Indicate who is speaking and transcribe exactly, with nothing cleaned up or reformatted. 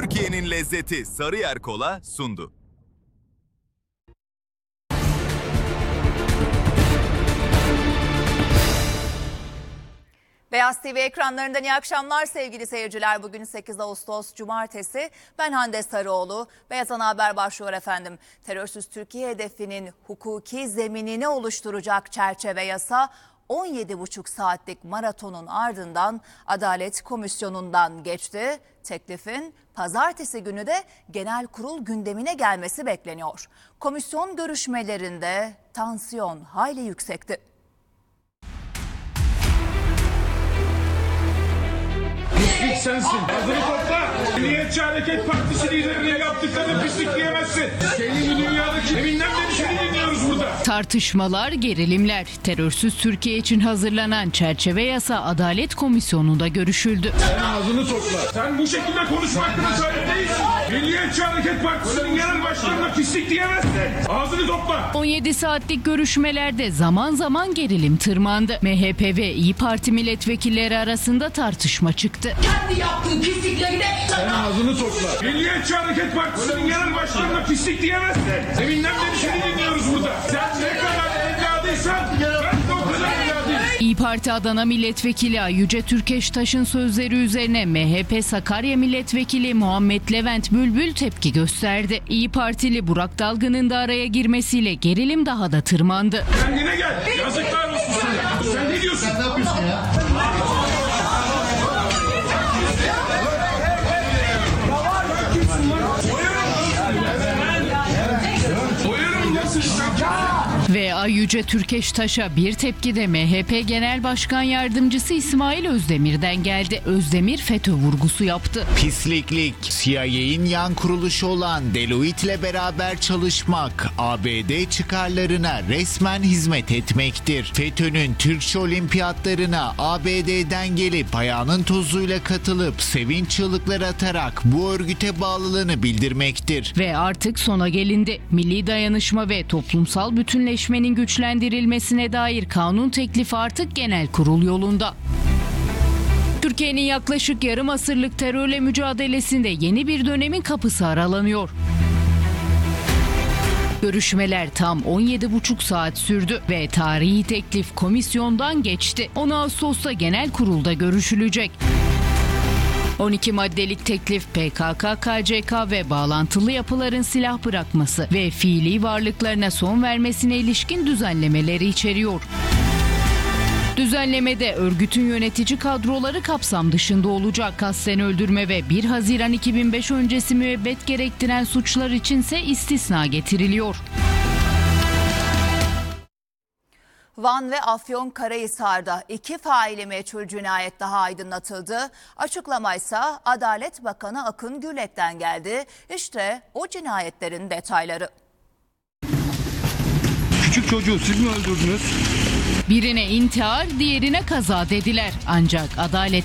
Speaker 1: Türkiye'nin lezzeti Sarıyer Kola sundu.
Speaker 2: Beyaz T V ekranlarından iyi akşamlar sevgili seyirciler. Bugün sekiz Ağustos Cumartesi. Ben Hande Sarıoğlu. Beyaz Ana Haber başlıyor efendim. Terörsüz Türkiye hedefinin hukuki zeminini oluşturacak çerçeve yasa on yedi buçuk saatlik maratonun ardından Adalet Komisyonu'ndan geçti. Teklifin pazartesi günü de genel kurul gündemine gelmesi bekleniyor. Komisyon görüşmelerinde tansiyon hayli yüksekti.
Speaker 3: Pislik sensin. Hazırı topla. Milliyetçi Hareket Partisi liderinin yaptıklarını pislik diyemezsin. Senin dünyadaki evinden beri seni dinliyoruz burada.
Speaker 4: Tartışmalar, gerilimler. Terörsüz Türkiye için hazırlanan çerçeve yasa Adalet Komisyonu'nda görüşüldü.
Speaker 3: Sen ağzını topla. Sen bu şekilde konuşmakla sahip değilsin. Milliyetçi Hareket Partisi'nin genel başkanına pislik diyemezsin. Ağzını topla.
Speaker 4: on yedi saatlik görüşmelerde zaman zaman gerilim tırmandı. M H P ve İYİ Parti milletvekilleri arasında tartışma çıktı.
Speaker 5: Kendi yaptığı pislikleri de...
Speaker 3: Sen ağzını topla. Milliyetçi Hareket Partisi'nin genel başkanına pislik diyemezsin. Deminden beri seni dinliyoruz burada. Sen ne kadar evladıysan ben de o kadar evladıyım.
Speaker 4: İYİ Parti Adana Milletvekili Yüce Türkeştaş'ın sözleri üzerine M H P Sakarya Milletvekili Muhammed Levent Bülbül tepki gösterdi. İYİ Partili Burak Dalgın'ın da araya girmesiyle gerilim daha da tırmandı.
Speaker 3: Kendine gel. Yazıklar olsun sana. Sen ne diyorsun? Sen ne yapıyorsun ya?
Speaker 4: Ve Yüce Türkeştaş'a bir tepki de M H P Genel Başkan Yardımcısı İsmail Özdemir'den geldi. Özdemir FETÖ vurgusu yaptı.
Speaker 6: Pisliklik, C I A'nin yan kuruluşu olan Deloitte'le beraber çalışmak, A B D çıkarlarına resmen hizmet etmektir. FETÖ'nün Türkçe olimpiyatlarına A B D'den gelip ayağının tozuyla katılıp sevinç çığlıkları atarak bu örgüte bağlılığını bildirmektir.
Speaker 4: Ve artık sona gelindi. Milli dayanışma ve toplumsal bütünleşmenin güçlendirilmesine dair kanun teklifi artık genel kurul yolunda. Türkiye'nin yaklaşık yarım asırlık terörle mücadelesinde yeni bir dönemin kapısı aralanıyor. Görüşmeler tam on yedi buçuk saat sürdü ve tarihi teklif komisyondan geçti. on Ağustos'ta genel kurulda görüşülecek. on iki maddelik teklif P K K, K C K ve bağlantılı yapıların silah bırakması ve fiili varlıklarına son vermesine ilişkin düzenlemeleri içeriyor. Düzenlemede örgütün yönetici kadroları kapsam dışında olacak. Kasten öldürme ve bir Haziran iki bin beş öncesi müebbet gerektiren suçlar içinse istisna getiriliyor.
Speaker 2: Van ve Afyonkarahisar'da iki faili meçhul cinayet daha aydınlatıldı. Açıklamaysa Adalet Bakanı Akın Gürlet'ten geldi. İşte o cinayetlerin detayları.
Speaker 3: Küçük çocuğu siz mi öldürdünüz?
Speaker 4: Birine intihar, diğerine kaza dediler. Ancak Adalet